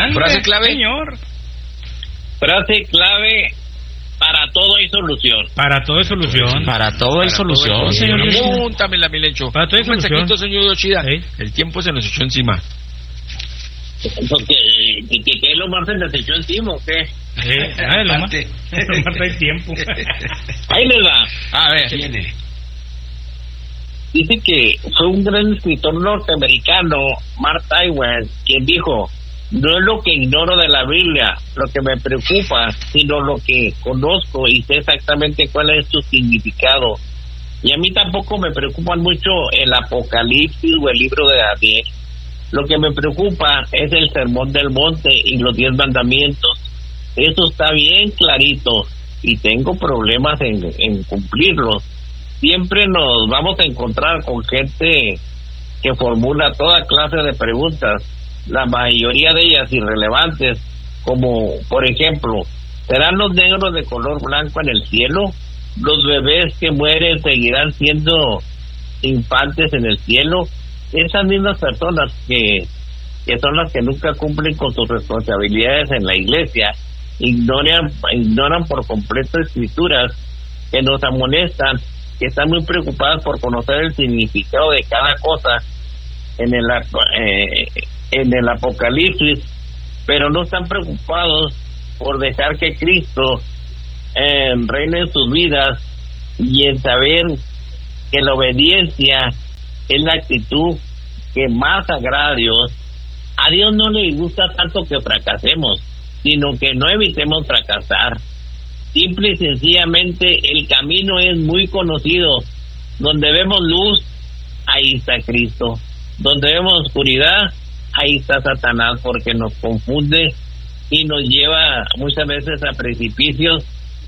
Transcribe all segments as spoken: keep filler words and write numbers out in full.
Ande, frase clave, señor. Frase clave: para todo hay solución. Para todo hay solución. Para todo hay para solución, todo, señor Yoshida. Apúntamela, Milencho. Para todo hay Un solución. mensajito, señor Yoshida. Sí. El tiempo se nos echó encima. Porque, que, que, que lo más se les echó encima, ¿o qué? Eh, ah, lo más, lo más hay tiempo. Ahí les va. A ver. Viene. Dice que fue un gran escritor norteamericano, Mark Twain, quien dijo: no es lo que ignoro de la Biblia lo que me preocupa, sino lo que conozco y sé exactamente cuál es su significado. Y a mí tampoco me preocupan mucho el Apocalipsis o el libro de Daniel. Lo que me preocupa es el Sermón del Monte y los diez mandamientos. Eso está bien clarito y tengo problemas en, en cumplirlos. Siempre nos vamos a encontrar con gente que formula toda clase de preguntas, la mayoría de ellas irrelevantes, como por ejemplo: ¿serán los negros de color blanco en el cielo? ¿Los bebés que mueren seguirán siendo infantes en el cielo? Esas mismas personas que, que son las que nunca cumplen con sus responsabilidades en la iglesia, ignoran, ignoran por completo escrituras que nos amonestan, que están muy preocupadas por conocer el significado de cada cosa en el eh, en el Apocalipsis, pero no están preocupados por dejar que Cristo eh, reine en sus vidas y en saber que la obediencia es la actitud que más agrada a Dios. A Dios no le gusta tanto que fracasemos, sino que no evitemos fracasar. Simple y sencillamente el camino es muy conocido. Donde vemos luz, ahí está Cristo. Donde vemos oscuridad, ahí está Satanás, porque nos confunde y nos lleva muchas veces a precipicios,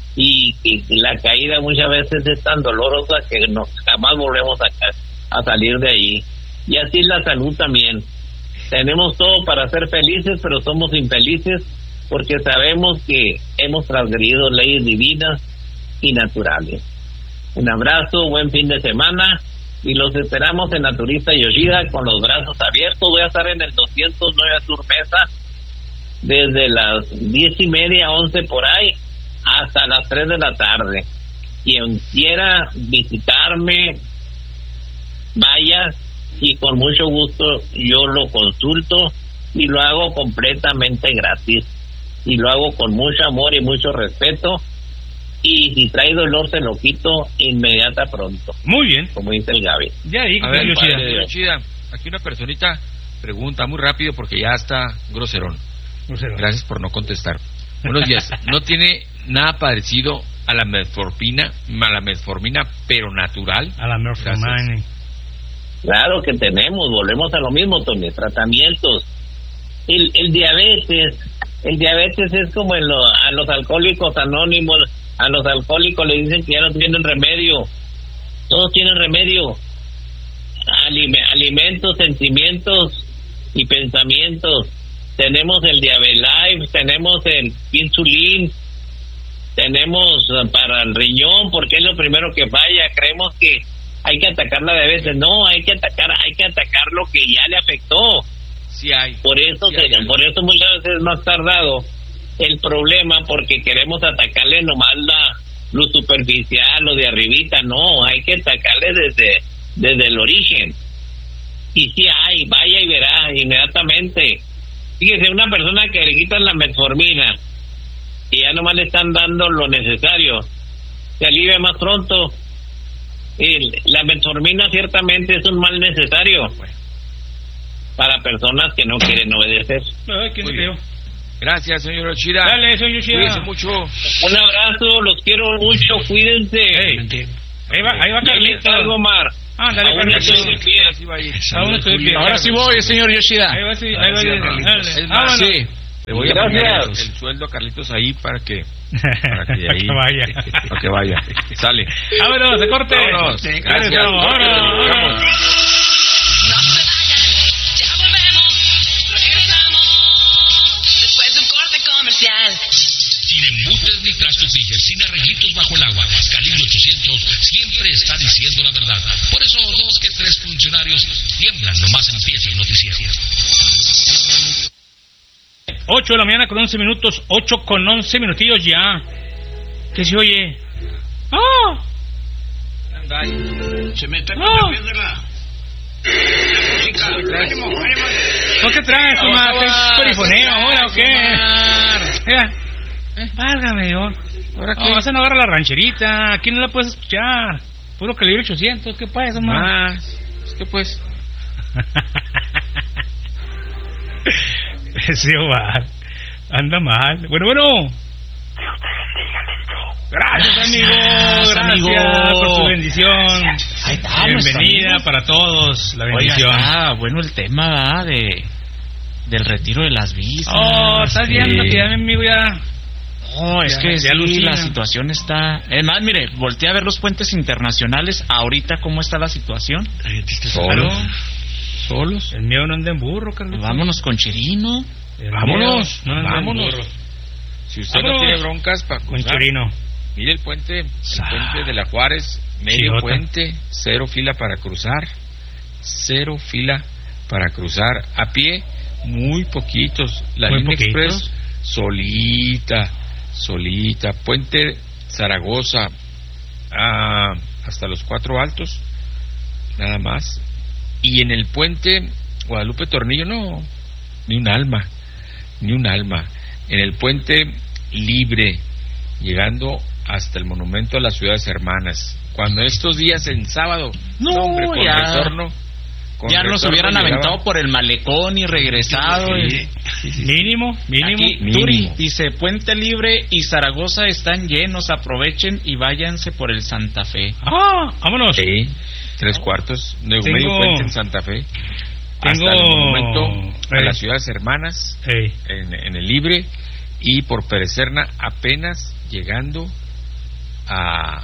y, y la caída muchas veces es tan dolorosa que no, jamás volvemos a, a salir de allí. Y así es la salud también. Tenemos todo para ser felices, pero somos infelices porque sabemos que hemos transgredido leyes divinas y naturales. Un abrazo, buen fin de semana, y los esperamos en Naturista Yoshida con los brazos abiertos. Voy a estar en el doscientos nueve Sur Mesa desde las diez y media, once por ahí, hasta las tres de la tarde. Quien quiera visitarme, vaya, y con mucho gusto yo lo consulto y lo hago completamente gratis, y lo hago con mucho amor y mucho respeto, y si trae dolor se lo quito inmediata pronto. Muy bien. Como dice el Gaby. Ya dijo, A ver, Yoshida. padre Yoshida, aquí una personita pregunta muy rápido porque ya está groserón. Grosero. Gracias por no contestar. Buenos días. ¿No tiene nada parecido a la metformina, a la metformina pero natural? A la metformina. Claro que tenemos, volvemos a lo mismo, Tony, tratamientos. El, el diabetes, el diabetes es como en lo, a los alcohólicos anónimos, a los alcohólicos le dicen que ya no tienen remedio. Todos tienen remedio. Alime, alimentos, sentimientos y pensamientos. Tenemos el Diabelife, tenemos el Insulin, tenemos para el riñón, porque es lo primero que falla. Creemos que hay que atacar la diabetes. No, hay que atacar, hay que atacar lo que ya le afectó. Sí hay. Por eso, sí se, hay. por eso muchas veces es más tardado el problema, porque queremos atacarle nomás la, lo superficial, lo de arribita. No, hay que atacarle desde, desde el origen. Y sí hay, vaya y verá inmediatamente. Fíjese, una persona que le quitan la metformina y ya nomás le están dando lo necesario, se alivia más pronto. Y la metformina ciertamente es un mal necesario para personas que no quieren obedecer. Ay, ¿quién Muy te bien. dio? Gracias, señor Yoshida. Dale, señor Yoshida. Cuídense mucho. Un abrazo, los quiero mucho, cuídense. Ey, ahí va, ahí va Carlitos. Algo, Mar. Ah, dale, Aún Carlitos. estoy de pie. Así va a ir. Aún estoy de pie. Ahora sí voy, señor Yoshida. Ahí va, sí, ahí va. Sí, Dale. Carlitos. Es Ah, más, bueno. sí. Le voy a Gracias. poner el, el sueldo a Carlitos ahí para que, para que, ahí, Que vaya. para que vaya. Sale. Vámonos, se corte. Vámonos. Sí, Gracias. vámonos, Corte, vámonos, vamos. vámonos. No se vayan, ya volvemos, regresamos después de un corte comercial. Sin embutes ni trastos Tiger, sin arreglitos bajo el agua. Calibre ochocientos siempre está diciendo la verdad. Por eso dos que tres funcionarios tiemblan nomás empieza el noticiero. ocho de la mañana con once minutos, ocho con once minutillos ya. ¿Qué se oye? ¡Ah! Se me está No. contagiando la... la música. Ánimo, ánimo. ¿Por qué traes, Vamos, Omar? ¿Qué Omar, perifoneo ahora o qué? Omar. Mira. Válgame, Dios. ¿Ahora No, qué? vas a no agarrar la rancherita. Aquí no la puedes escuchar. Puro calibre ochocientos. ¿Qué pasa, Omar? Más. Es que pues... Sí, Omar. Anda mal. Bueno, bueno. Gracias, amigo. Gracias, Gracias amigo. por su bendición. Ahí está, nuestro Bienvenida amigo. para todos. La Oiga, bendición. está bueno el tema, ¿verdad? De, del retiro de las visas. Oh, estás viendo Sí. que ya mi amigo ya. No, es Ya- que ya sí, alucina. la situación está... Es más, mire, volteé a ver los puentes internacionales. Ahorita, ¿cómo está la situación? Solos. Solos. El mío no anda en burro, Carlos. Vámonos con Chirino. El Vámonos, mío no anda en vámonos. burro. Si usted Vámonos. no tiene broncas para Con cruzar, Chorino. mire el puente, el Ah. puente de la Juárez, medio Chirota. puente, cero fila para cruzar, cero fila para cruzar a pie, muy poquitos. La Muy línea poquitos. express solita, solita. Puente Zaragoza ah, hasta los Cuatro Altos, nada más. Y en el puente Guadalupe Tornillo no, ni un alma, ni un alma. En el puente Libre, llegando hasta el monumento a las ciudades hermanas. Cuando estos días en sábado, No, hombre, con ya. retorno, con Ya nos retorno hubieran llegaban- aventado por el malecón y regresado. Sí, y- Mínimo, mínimo. Aquí, Mínimo. Turi dice, Puente Libre y Zaragoza están llenos, aprovechen y váyanse por el Santa Fe. Ah, vámonos. Sí, tres cuartos, de Tengo- medio puente en Santa Fe, Tengo- hasta el monumento a Ey. las ciudades hermanas, Ey. en, en el Libre, y por Perecerna apenas llegando a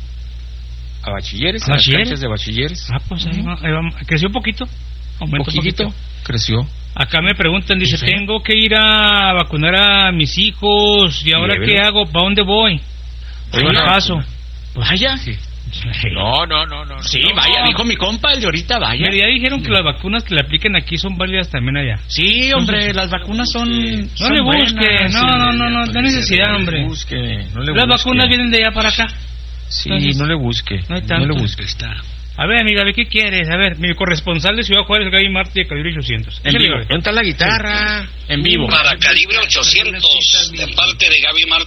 a bachilleres, ¿A a las bachilleres? canchas de bachilleres. Ah, pues ahí va, ahí va. Creció un poquito. Aumentó un poquito, poquito. creció. Acá me preguntan, dice, ¿Y fe? tengo que ir a vacunar a mis hijos. ¿Y ahora Llévelo. qué hago? ¿Para dónde voy? Oiga, ¿Qué no. paso? Vaya. No, no, no, no. Sí, no. vaya, dijo mi compa, el de ahorita, vaya. Mira, ya dijeron que las vacunas que le apliquen aquí son válidas también allá. Sí, hombre, las vacunas son... No son le busque, buenas, no, sí. no, no, no, no hay necesidad, hombre. Busque, no le Las busque. vacunas vienen de allá para acá. Sí, Entonces, no le busque. no hay No, tanto. le busque. A ver, amiga, ¿qué quieres? A ver, mi corresponsal de Ciudad Juárez, Gaby Martí, de Calibre ochocientos. En Échale, vivo. Gaby. ¿Dónde está la guitarra? En vivo. Para Calibre ochocientos, de parte de Gaby Mart.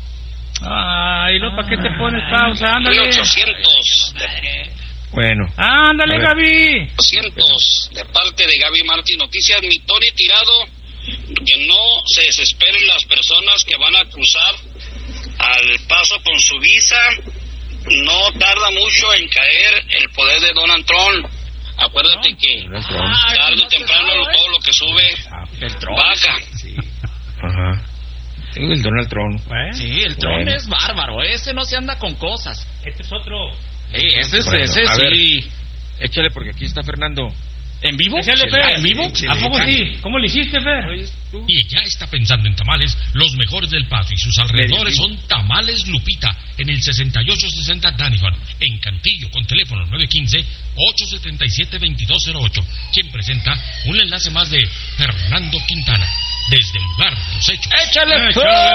Ay, ¿no? ¿Para qué te pones pausa? Ándale. ochocientos, Bueno, Ándale, A ver. Gaby. ochocientos, de parte de Gaby Martí. Noticias, mi Tony Tirado, que no se desesperen las personas que van a cruzar al paso con su visa. No tarda mucho en caer el poder de Donald Trump. Acuérdate que Donald Trump. tarde o temprano todo lo que sube El Tron. baja. Ajá. Tengo el Donald Trump. ¿Eh? Sí, el Tron Bueno. es bárbaro, ese no se anda con cosas. Este es otro. Sí, ese es, Bueno, ese a ver. sí. Échale porque aquí está Fernando. ¿En vivo? Échale, ¿En Fer. vivo? ¿A poco sí? ¿Cómo le hiciste, Fer? Y ya está pensando en tamales, los mejores del Paso y sus alrededores son Tamales Lupita, en el sesenta y ocho sesenta Danivan, en Cantillo, con teléfono nueve uno cinco, ocho siete siete, dos dos cero ocho, quien presenta un enlace más de Fernando Quintana, desde el lugar de los hechos. ¡Échale,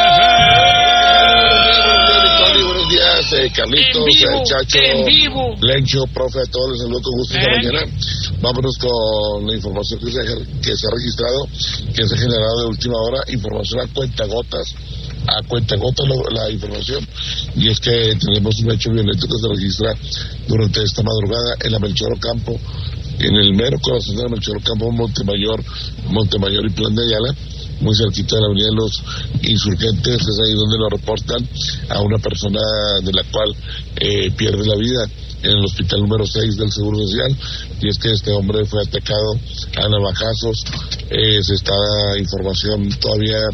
Tony, buenos días, eh, Carlitos, En vivo, eh, Chacho, en vivo. Lencho, profe, a todos les saludo con gusto esta Eh. mañana. Vámonos con la información que se, ha- que se ha registrado, que se ha generado de última hora, información a cuentagotas, a cuentagotas lo- la información, y es que tenemos un hecho violento que se registra durante esta madrugada en la Melchor Ocampo, en el mero corazón de la Melchor Ocampo, Montemayor, Montemayor y Plan de Ayala, muy cerquita de la avenida de los Insurgentes. Es ahí donde lo reportan a una persona de la cual eh, pierde la vida en el hospital número seis del Seguro Social, y es que este hombre fue atacado a navajazos. Eh, se está información todavía